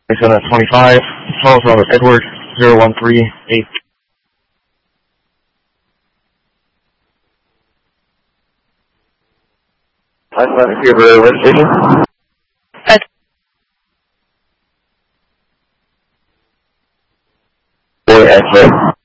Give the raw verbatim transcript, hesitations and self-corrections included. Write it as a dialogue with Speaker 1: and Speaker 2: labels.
Speaker 1: Send at twenty-five. Charles Robert Edward, zero one three eight. I found a fever registration.
Speaker 2: At
Speaker 1: Boy, X-ray.